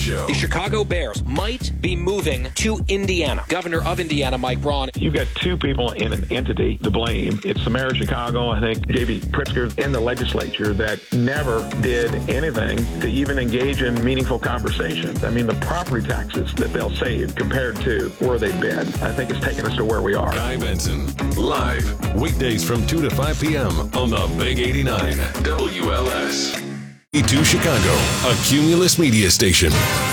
Show. The Chicago Bears might be moving to Indiana. Governor of Indiana, Mike Braun. You've got two people in an entity to blame. It's the mayor of Chicago, I think, J.B. Pritzker, in the legislature that never did anything to even engage in meaningful conversations. I mean, the property taxes that they'll save compared to where they've been, I think it's taken us to where we are. Guy Benson, live, weekdays from 2 to 5 p.m. on the Big 89 WLS. To Chicago, a Cumulus media station.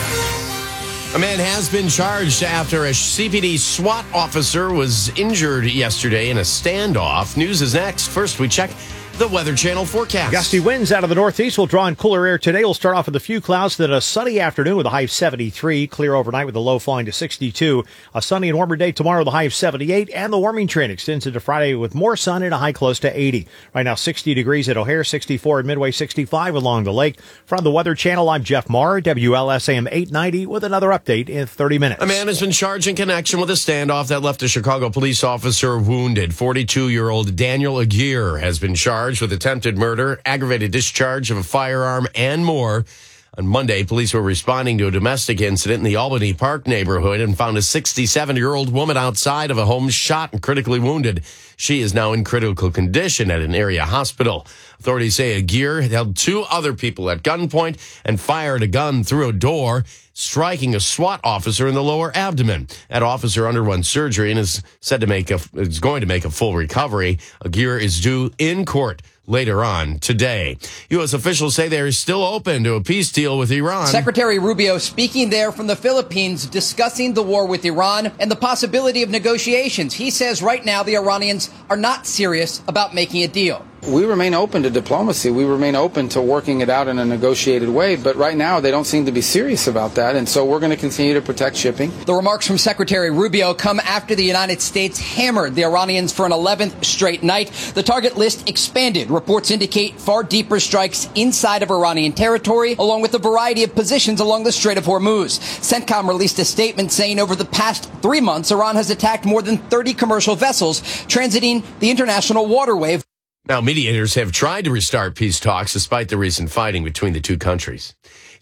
A man has been charged after a CPD SWAT officer was injured yesterday in a standoff. News is next. First, we check the Weather Channel forecast. Gusty winds out of the northeast will draw in cooler air today. We'll start off with a few clouds, then a sunny afternoon with a high of 73. Clear overnight with a low falling to 62. A sunny and warmer day tomorrow with a high of 78. And the warming trend extends into Friday with more sun and a high close to 80. Right now, 60 degrees at O'Hare, 64 at Midway, 65 along the lake. From the Weather Channel, I'm Jeff Marr, WLSAM 890, with another update in 30 minutes. A man has been charged in connection with a standoff that left a Chicago police officer wounded. 42-year-old Daniel Aguirre has been charged with attempted murder, aggravated discharge of a firearm, and more. On Monday, police were responding to a domestic incident in the Albany Park neighborhood and found a 67-year-old woman outside of a home shot and critically wounded. She is now in critical condition at an area hospital. Authorities say Aguirre held two other people at gunpoint and fired a gun through a door, striking a SWAT officer in the lower abdomen. That officer underwent surgery and is said to is going to make a full recovery. Aguirre is due in court later on today. U.S. officials say they are still open to a peace deal with Iran. Secretary Rubio speaking there from the Philippines, discussing the war with Iran and the possibility of negotiations. He says right now the Iranians are not serious about making a deal. We remain open to diplomacy. We remain open to working it out in a negotiated way. But right now, they don't seem to be serious about that. And so we're going to continue to protect shipping. The remarks from Secretary Rubio come after the United States hammered the Iranians for an 11th straight night. The target list expanded. Reports indicate far deeper strikes inside of Iranian territory, along with a variety of positions along the Strait of Hormuz. CENTCOM released a statement saying over the past 3 months, Iran has attacked more than 30 commercial vessels transiting the international waterway. Now, mediators have tried to restart peace talks despite the recent fighting between the two countries.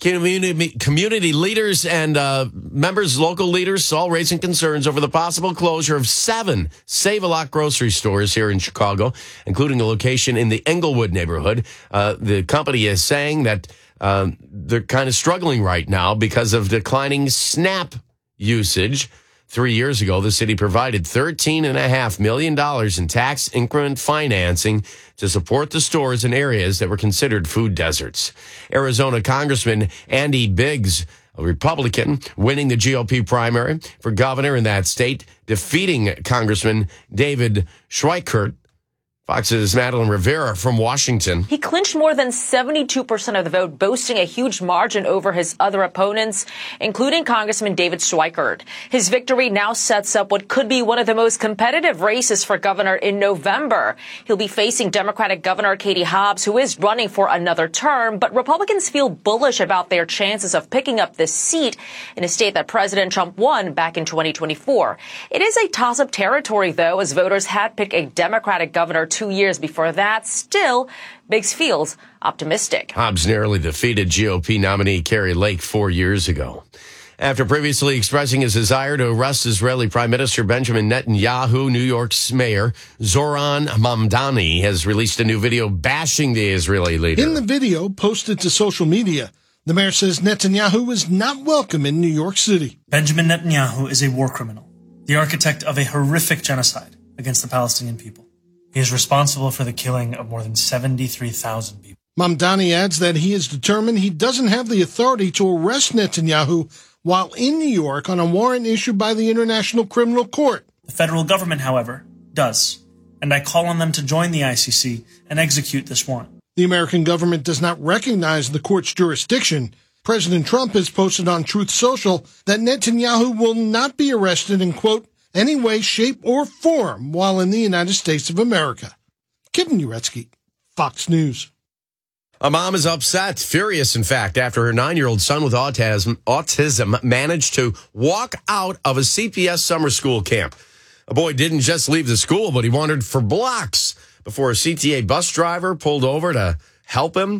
Community leaders and members, local leaders, all raising concerns over the possible closure of 7 Save-A-Lot grocery stores here in Chicago, including a location in the Englewood neighborhood. The company is saying that they're kind of struggling right now because of declining SNAP usage. 3 years ago, the city provided $13.5 million in tax increment financing to support the stores in areas that were considered food deserts. Arizona Congressman Andy Biggs, a Republican, winning the GOP primary for governor in that state, defeating Congressman David Schweikert. Fox's Madeline Rivera from Washington. He clinched more than 72% of the vote, boasting a huge margin over his other opponents, including Congressman David Schweikert. His victory now sets up what could be one of the most competitive races for governor in November. He'll be facing Democratic Governor Katie Hobbs, who is running for another term, but Republicans feel bullish about their chances of picking up this seat in a state that President Trump won back in 2024. It is a toss-up territory, though, as voters had picked a Democratic governor 2 years before that. Still, Biggs feels optimistic. Hobbs narrowly defeated GOP nominee Kari Lake 4 years ago. After previously expressing his desire to arrest Israeli Prime Minister Benjamin Netanyahu, New York's mayor Zoran Mamdani has released a new video bashing the Israeli leader. In the video posted to social media, the mayor says Netanyahu is not welcome in New York City. Benjamin Netanyahu is a war criminal, the architect of a horrific genocide against the Palestinian people. He is responsible for the killing of more than 73,000 people. Mamdani adds that he is determined he doesn't have the authority to arrest Netanyahu while in New York on a warrant issued by the International Criminal Court. The federal government, however, does, and I call on them to join the ICC and execute this warrant. The American government does not recognize the court's jurisdiction. President Trump has posted on Truth Social that Netanyahu will not be arrested in, quote, any way, shape, or form while in the United States of America. Kevin Uretsky, Fox News. A mom is upset, furious, in fact, after her 9-year-old son with autism managed to walk out of a CPS summer school camp. A boy didn't just leave the school, but he wandered for blocks before a CTA bus driver pulled over to help him.